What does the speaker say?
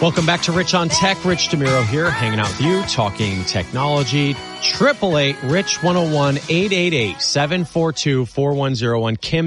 Welcome back to Rich on Tech. Rich DeMiro here, hanging out with you, talking technology. 888-RICH-101, 888-742-4101. Kim